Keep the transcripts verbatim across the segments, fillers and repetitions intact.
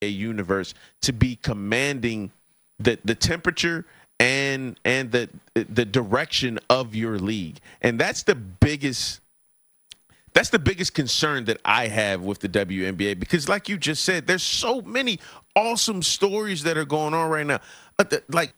A universe to be commanding the the temperature and and the the direction of your league. And that's the biggest that's the biggest concern that I have with the W N B A, because like you just said, there's so many awesome stories that are going on right now. Uh, the, like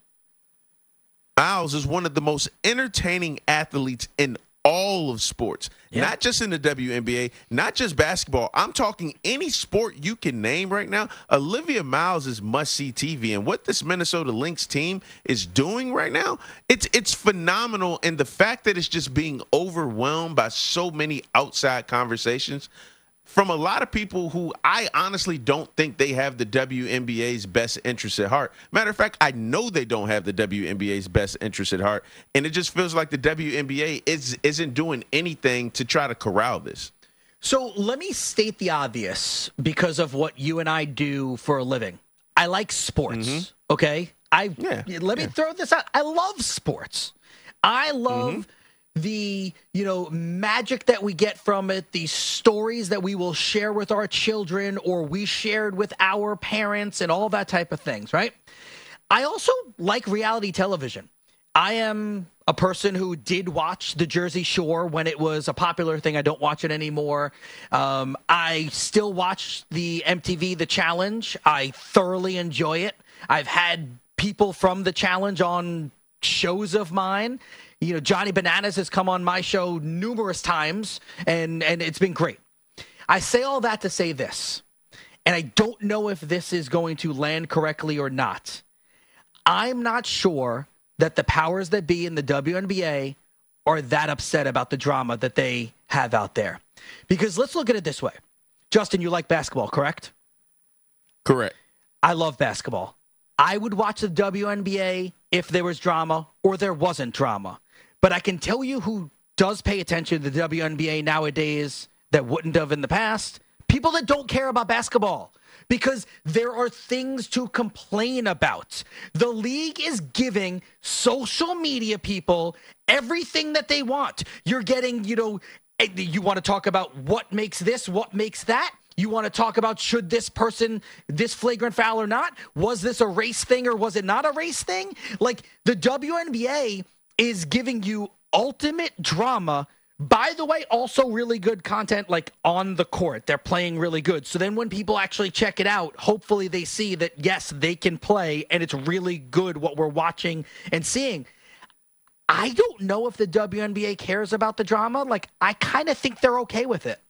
Miles is one of the most entertaining athletes in all of sports, yeah. Not just in the W N B A, not just basketball. I'm talking any sport you can name right now. Olivia Miles is must-see T V, and what this Minnesota Lynx team is doing right now, it's it's phenomenal. And the fact that it's just being overwhelmed by so many outside conversations from a lot of people who I honestly don't think they have the W N B A's best interest at heart. Matter of fact, I know they don't have the W N B A's best interest at heart, and it just feels like the W N B A is, isn't doing anything to try to corral this. So let me state the obvious because of what you and I do for a living. I like sports, mm-hmm. okay? I yeah, Let me yeah. throw this out. I love sports. I love... Mm-hmm. the, you know, magic that we get from it, the stories that we will share with our children or we shared with our parents and all that type of things, right? I also like reality television. I am a person who did watch the Jersey Shore when it was a popular thing. I don't watch it anymore. Um, I still watch the M T V The Challenge. I thoroughly enjoy it. I've had people from The Challenge on shows of mine. You know, Johnny Bananas has come on my show numerous times, and, and it's been great. I say all that to say this, and I don't know if this is going to land correctly or not. I'm not sure that the powers that be in the W N B A are that upset about the drama that they have out there. Because let's look at it this way. Justin, you like basketball, correct? Correct. I love basketball. I would watch the W N B A if there was drama or there wasn't drama. But I can tell you who does pay attention to the W N B A nowadays that wouldn't have in the past. People that don't care about basketball. Because there are things to complain about. The league is giving social media people everything that they want. You're getting, you know, you want to talk about what makes this, what makes that. You want to talk about should this person, this flagrant foul or not? Was this a race thing or was it not a race thing? Like the W N B A is giving you ultimate drama. By the way, also really good content like on the court. They're playing really good. So then when people actually check it out, hopefully they see that, yes, they can play and it's really good what we're watching and seeing. I don't know if the W N B A cares about the drama. Like, I kind of think they're okay with it.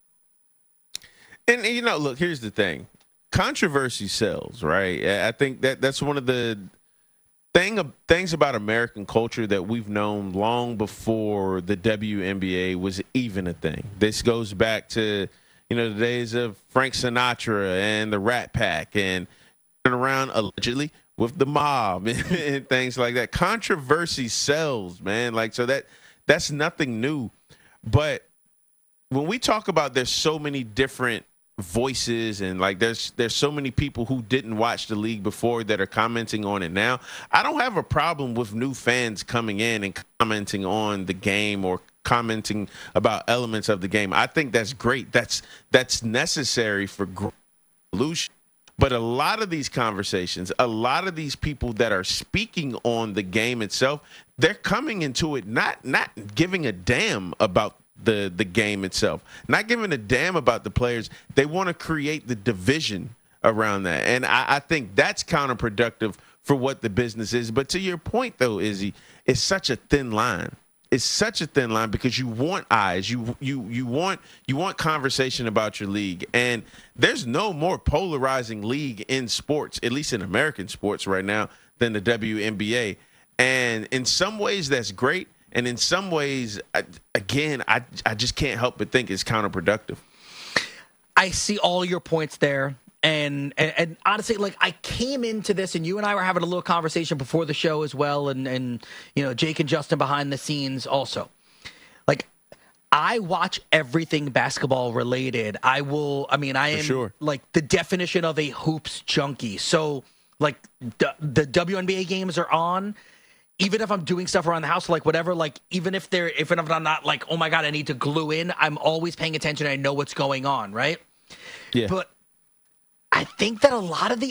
And, you know, look, here's the thing. Controversy sells, right? I think that that's one of the thing things about American culture that we've known long before the W N B A was even a thing. This goes back to, you know, the days of Frank Sinatra and the Rat Pack and around allegedly with the mob and things like that. Controversy sells, man. Like, so that that's nothing new. But when we talk about there's so many different voices and like there's there's so many people who didn't watch the league before that are commenting on it now, I don't have a problem with new fans coming in and commenting on the game or commenting about elements of the game. I think that's great. That's that's necessary for evolution. But a lot of these conversations, a lot of these people that are speaking on the game itself, they're coming into it not not giving a damn about the the game itself, not giving a damn about the players. They want to create the division around that. And I, I think that's counterproductive for what the business is. But to your point, though, Izzy, it's such a thin line. It's such a thin line because you want eyes. You you you want you want conversation about your league. And there's no more polarizing league in sports, at least in American sports right now, than the W N B A. And in some ways, that's great. And in some ways, I, again, I I just can't help but think it's counterproductive. I see all your points there. And, and and honestly, like I came into this and you and I were having a little conversation before the show as well. And, and you know, Jake and Justin behind the scenes also. Like, I watch everything basketball related. I will, I mean, I am sure. like the definition of a hoops junkie. So, like, the, the W N B A games are on. Even if I'm doing stuff around the house, like whatever, like even if they're, if I'm not like, oh my God, I need to glue in, I'm always paying attention. I know what's going on, right? Yeah. But I I think that a lot of the